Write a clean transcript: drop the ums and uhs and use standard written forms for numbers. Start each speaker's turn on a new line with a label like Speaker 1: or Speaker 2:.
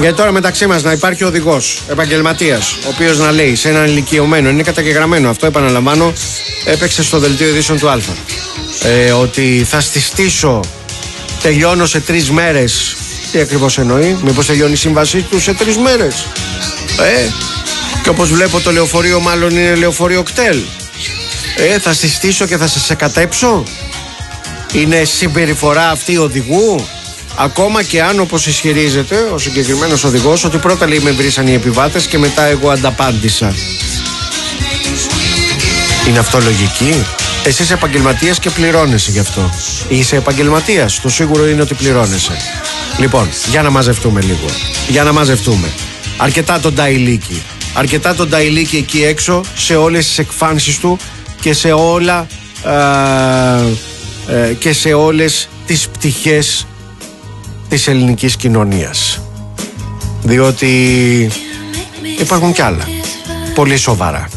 Speaker 1: Γιατί τώρα μεταξύ μας να υπάρχει οδηγός, επαγγελματίας, ο οποίος να λέει σε έναν ηλικιωμένο, είναι καταγεγραμμένο αυτό, επαναλαμβάνω, έπαιξε στο δελτίο ειδήσεων του Α, ότι θα στιστήσω, τελειώνω σε 3 μέρες. Τι ακριβώς εννοεί, μήπως τελειώνει η σύμβασή του σε 3 μέρες? Και όπως βλέπω το λεωφορείο μάλλον είναι λεωφορείο κτέλ. Θα συστήσω και θα σας εκατέψω. Είναι συμπεριφορά αυτή οδηγού? Ακόμα και αν, όπως ισχυρίζεται ο συγκεκριμένος οδηγός, ότι πρώτα λέει με βρίσαν οι επιβάτες και μετά εγώ ανταπάντησα. Είναι αυτό λογική? Εσύ είσαι επαγγελματίας και πληρώνεσαι γι' αυτό. Είσαι επαγγελματίας, το σίγουρο είναι ότι πληρώνεσαι. Λοιπόν, για να μαζευτούμε λίγο. Για να μαζευτούμε. Αρκετά τον Νταϊλίκη. Αρκετά τον Νταϊλίκη εκεί έξω, σε όλες τις εκφάνσεις του και σε όλα και σε όλες τις πτυχές της ελληνικής κοινωνίας. Διότι υπάρχουν κι άλλα πολύ σοβαρά.